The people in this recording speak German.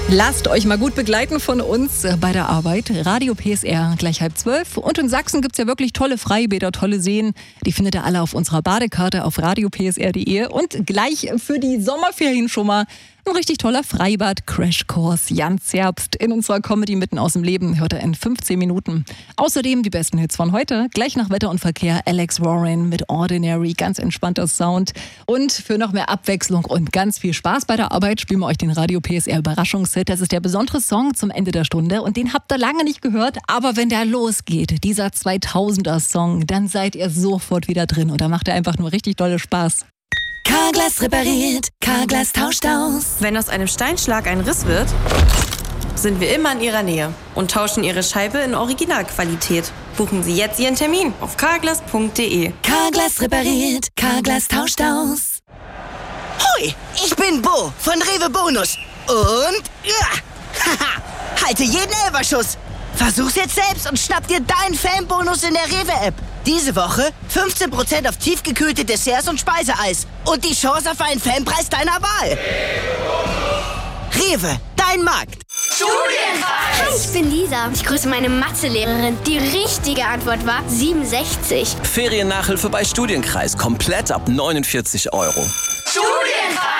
Lasst euch mal gut begleiten von uns bei der Arbeit. Radio PSR gleich 11:30. Und in Sachsen gibt es ja wirklich tolle Freibäder, tolle Seen. Die findet ihr alle auf unserer Badekarte auf radiopsr.de. Und gleich für die Sommerferien schon mal ein richtig toller Freibad-Crashkurs. Jan Zerbst in unserer Comedy mitten aus dem Leben hört er in 15 Minuten. Außerdem die besten Hits von heute. Gleich nach Wetter und Verkehr Alex Warren mit Ordinary. Ganz entspannter Sound. Und für noch mehr Abwechslung und ganz viel Spaß bei der Arbeit spielen wir euch den Radio PSR Überraschungshit. Das ist der besondere Song zum Ende der Stunde. Und den habt ihr lange nicht gehört. Aber wenn der losgeht, dieser 2000er-Song, dann seid ihr sofort wieder drin. Und da macht er einfach nur richtig tolle Spaß. Carglass repariert, Carglass tauscht aus. Wenn aus einem Steinschlag ein Riss wird, sind wir immer in Ihrer Nähe und tauschen Ihre Scheibe in Originalqualität. Buchen Sie jetzt Ihren Termin auf carglass.de. Carglass repariert, Carglass tauscht aus. Hoi, ich bin Bo von Rewe Bonus. Und haha, halte jeden Elferschuss. Versuch's jetzt selbst und schnapp dir deinen Fanbonus in der Rewe-App. Diese Woche 15% auf tiefgekühlte Desserts und Speiseeis. Und die Chance auf einen Fanpreis deiner Wahl. Rewe, dein Markt. Studienfall! Hi, ich bin Lisa. Ich grüße meine Mathelehrerin. Die richtige Antwort war 67. Feriennachhilfe bei Studienkreis. Komplett ab 49 €. Studienfall!